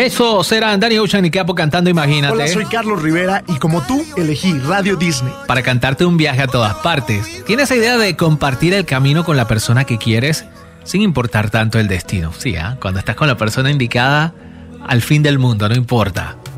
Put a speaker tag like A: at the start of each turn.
A: Eso serán Danny Ocean y Capo cantando Imagínate.
B: Hola, soy Carlos Rivera y como tú elegí Radio Disney
A: para cantarte un viaje a todas partes. ¿Tienes esa idea de compartir el camino con la persona que quieres sin importar tanto el destino? Sí, cuando estás con la persona indicada, al fin del mundo, no importa.